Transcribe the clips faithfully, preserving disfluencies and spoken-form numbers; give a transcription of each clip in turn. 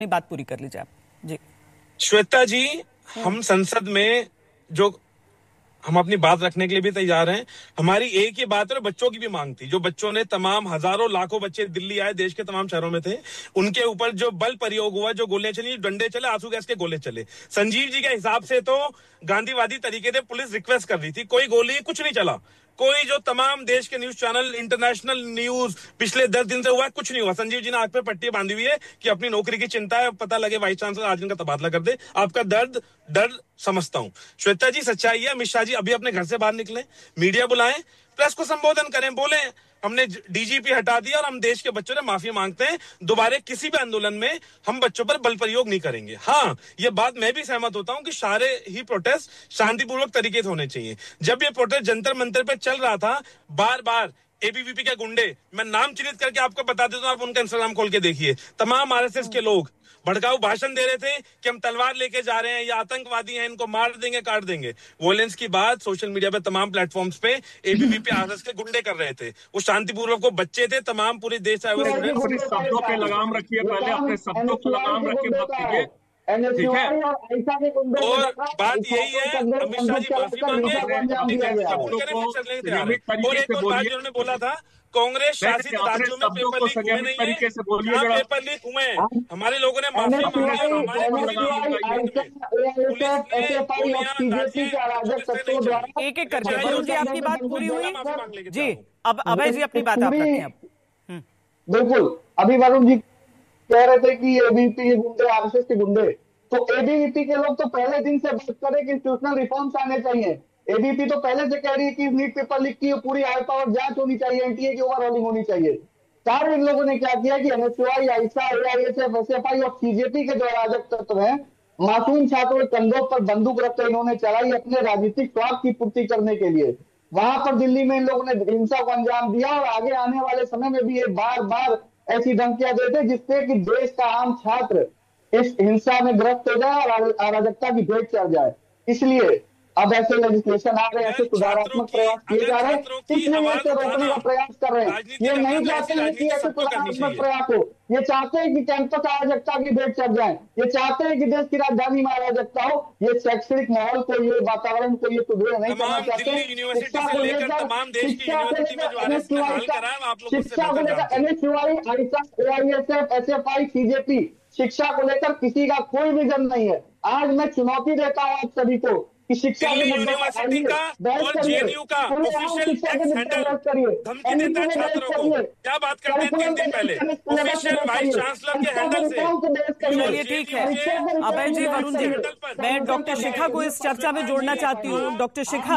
बात पूरी कर लीजिए आप जी। श्वेता जी, हम संसद में जो हम अपनी बात रखने के लिए भी तैयार हैं। हमारी एक ही बात है, बच्चों की भी मांग थी। जो बच्चों ने तमाम हजारों लाखों बच्चे दिल्ली आए, देश के तमाम शहरों में थे, उनके ऊपर जो बल प्रयोग हुआ, जो गोलियां चली, डंडे चले, आंसू गैस के गोले चले। संजीव जी के हिसाब से तो गांधीवादी तरीके से पुलिस रिक्वेस्ट कर रही थी, कोई गोली कुछ नहीं चला। कोई जो तमाम देश के न्यूज चैनल, इंटरनेशनल न्यूज पिछले दस दिन से हुआ, कुछ नहीं हुआ। संजीव जी ने आंख पे पट्टी बांधी हुई है कि अपनी नौकरी की चिंता है, पता लगे वाइस चांसलर आज इनका तबादला कर दे। आपका दर्द डर समझता हूं। श्वेता जी, सच्चाई है, अमित शाह जी अभी अपने घर से बाहर निकले, मीडिया बुलाएं, प्रेस को संबोधन करें, बोले हमने डीजीपी हटा दिया और हम देश के बच्चों से माफी मांगते हैं, दोबारा किसी भी आंदोलन में हम बच्चों पर बल प्रयोग नहीं करेंगे। हाँ, ये बात मैं भी सहमत होता हूं कि सारे ही प्रोटेस्ट शांतिपूर्वक तरीके से होने चाहिए। जब ये प्रोटेस्ट जंतर मंतर पर चल रहा था, बार बार एबीवीपी के गुंडे, मैं नाम चिन्हित करके आपको बता देता हूं, आप उनका इंस्टाग्राम खोल के देखिए, तमाम आरएसएस के लोग भड़काऊ भाषण दे रहे थे कि हम तलवार लेके जा रहे हैं, ये आतंकवादी हैं, इनको मार देंगे, काट देंगे। वोलेंस की बात सोशल मीडिया पे, तमाम प्लेटफॉर्म्स पे एबीवीपी आरएसएस के गुंडे कर रहे थे। वो शांतिपूर्वक, वो बच्चे थे, तमाम पूरे देश आए हुए स्टूडेंट्स। शब्दों पे लगाम रखिए, पहले अपने शब्दों पे लगाम रख के बात कीजिए, ठीक है? और बात यही है, अमित शाह जी माफी मांगे, अपनी गलती कबूल करें, फिर चलने तैयार है। और एक और बात जो उन्होंने बोला था, कांग्रेस शासित राज्यों में पेपर लीक हुए नहीं है, जहां पेपर लीक हुए हैं हमारे लोगों ने माफी मांगी, हमारे एक एक करके। वरुण जी, आपकी बात पूरी हुई जी। अब अभय जी अपनी बात आप रखें अब। बिल्कुल, अभी वरुण जी कह रहे थे कि एबीवीपी के गुंडे, आरएसएस के गुंडे, तो एबीवीपी के लोग तो पहले दिन से बात करें कि इंस्टीट्यूशनल रिफॉर्म्स आने चाहिए। एबीवीपी तो पहले से कह रही है कि नीट पेपर लीक की पूरी हाई पावर जांच होनी चाहिए, एनटीए की ओवरऑलिंग होनी चाहिए। सारे इन लोगों ने क्या किया कि एनएसयूआई, आईसा, एआईएसएफ, एसएफआई और सीजेपी के जो अराजक तत्व हैं, मासूम छात्रों के कंधों पर बंदूक रखकर इन्होंने चलाई अपने राजनीतिक स्वार्थ की पूर्ति करने के लिए। वहां पर दिल्ली में इन लोगों ने हिंसा को अंजाम दिया और आगे आने वाले समय में भी ये बार बार ऐसी धमकियां देते जिससे कि देश का आम छात्र इस हिंसा में ग्रस्त हो जाए और अराजकता की भेंट चढ़ जाए। इसलिए अब ऐसे लेजिस्लेशन आ रहे हैं, ऐसे सुधारात्मक प्रयास किए जा रहे हैं, इसलिए इसे रोकने का प्रयास कर रहे हैं। ये नहीं चाहते हैं कि ऐसे सुधारात्मक प्रयास हो, ये चाहते हैं कि कैंपस अराजकता की भेंट चढ़ जाए, ये चाहते हैं कि देश की राजधानी में अराजकता हो। ये शैक्षणिक माहौल को, ये वातावरण को ये सुदृढ़ नहीं करना चाहते। शिक्षा को लेकर शिक्षा को लेकर शिक्षा को लेकर NSUI, I saw, AISF, SFI, CJP, शिक्षा को लेकर किसी का कोई विजन नहीं है। आज मैं चुनौती देता हूं आप सभी को कि शिक्षा के मुद्दे पर यूनिवर्सिटी का और जेएनयू का ऑफिशियल एक्स हैंडल धमकी देता है छात्रों को। क्या बात करते हैं तीन दिन पहले ऑफिशियल वाइस चांसलर के हैंडल से। चलिए ठीक है अभय जी, वरुण जी, मैं डॉक्टर शिखा को इस चर्चा में जोड़ना चाहती हूँ। डॉक्टर शिखा,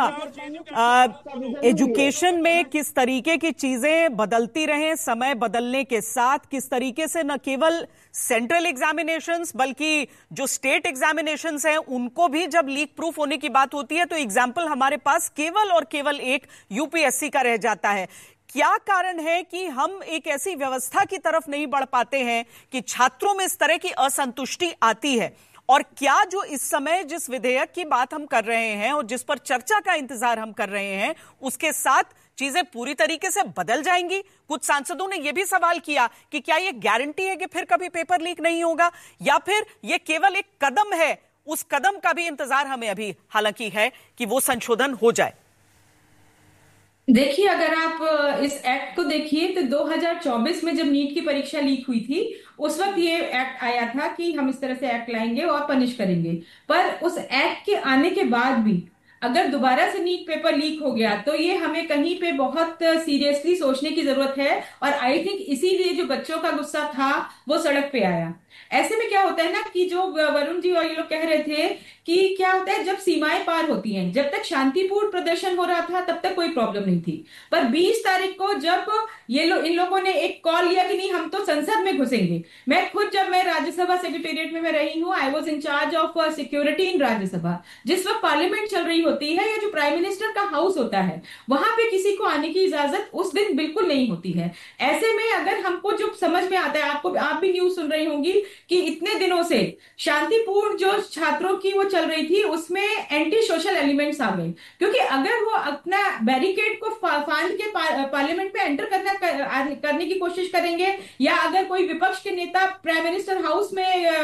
एजुकेशन में किस तरीके की चीजें बदलती रहे समय बदलने के साथ, किस तरीके से न केवल सेंट्रल एग्जामिनेशंस बल्कि जो स्टेट एग्जामिनेशंस हैं उनको भी जब लीक प्रूफ होने की बात होती है तो एग्जाम्पल हमारे पास केवल और केवल एक यूपीएससी का रह जाता है। क्या कारण है कि हम एक ऐसी व्यवस्था की तरफ नहीं बढ़ पाते हैं कि छात्रों में इस तरह की असंतुष्टि आती है? और क्या जो इस समय जिस विधेयक की बात हम कर रहे हैं और जिस पर चर्चा का इंतजार हम कर रहे हैं उसके साथ चीजें पूरी तरीके से बदल जाएंगी? कुछ सांसदों ने यह भी सवाल किया कि क्या यह गारंटी है कि फिर कभी पेपर लीक नहीं होगा, या फिर यह केवल एक कदम है, उस कदम का भी इंतजार हमें अभी हालांकि है कि वो संशोधन हो जाए? देखिए, अगर आप इस एक्ट को देखिए तो दो हज़ार चौबीस में जब नीट की परीक्षा लीक हुई थी उस वक्त ये एक्ट आया था कि हम इस तरह से एक्ट लाएंगे और पनिश करेंगे। पर उस एक्ट के आने के बाद भी अगर दोबारा से नीट पेपर लीक हो गया तो ये हमें कहीं पे बहुत सीरियसली सोचने की जरूरत है। और आई थिंक इसीलिए जो बच्चों का गुस्सा था वो सड़क पे आया। ऐसे में क्या होता है ना कि जो वरुण जी और ये लोग कह रहे थे कि क्या होता है जब सीमाएं पार होती हैं, जब तक शांतिपूर्ण प्रदर्शन हो रहा था तब तक कोई प्रॉब्लम नहीं थी, पर बीस तारीख को जब ये लोग इन लोगों ने एक कॉल लिया कि नहीं हम तो संसद में घुसेंगे। मैं खुद जब मैं राज्यसभा सेक्रेटेरिएट में मैं रही हूँ, I was in charge of security in Rajya Sabha, जिस वक्त पार्लियामेंट चल रही होती होती है या जो प्राइम मिनिस्टर का हाउस होता है, वहां पे किसी को आने की इजाजत उस दिन बिल्कुल नहीं होती है। ऐसे में अगर हमको जो समझ में आता है, आपको आप भी न्यूज सुन रही होंगी कि इतने दिनों से शांतिपूर्ण जो छात्रों की वो चल रही थी उसमें एंटी सोशल एलिमेंट्स आ गए, क्योंकि अगर वो अपना बैरिकेड को फा, फांद के पा, पार्लियामेंट में एंटर करना कर, करने की कोशिश करेंगे, या अगर कोई विपक्ष के नेता प्राइम मिनिस्टर हाउस में